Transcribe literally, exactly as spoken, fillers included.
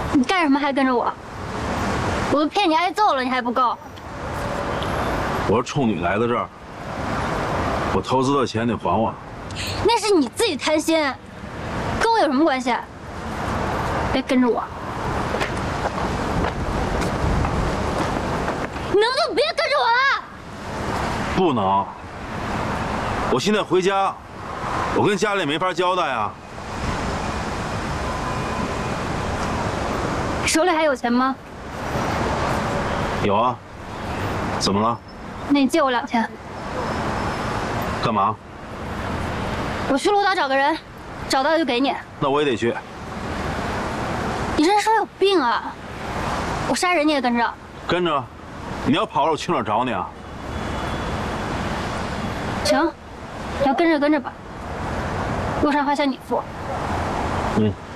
你干什么还跟着我？我都骗你挨揍了，你还不够？ 我是冲你来的这儿，我投资的钱得还我。 那是你自己贪心，跟我有什么关系？别跟着我！你能不能别跟着我了？ 不能，我现在回家，我跟家里没法交代呀。 手里还有钱吗？ 有啊，怎么了？ 那你借我两千。 干嘛？ 我去鹿岛找个人，找到就给你。 那我也得去。 你这人说有病啊！我杀人你也跟着？ 跟着，你要跑了我去哪儿找你啊？ 行，你要跟着跟着吧，路上花销你付。 嗯。